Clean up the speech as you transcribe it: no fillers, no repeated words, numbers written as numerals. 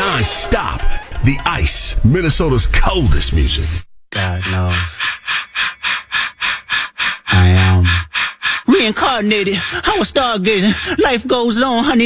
non-stop. The Ice, Minnesota's coldest music. God knows. I am reincarnated. I was stargazing. Life goes on, honey.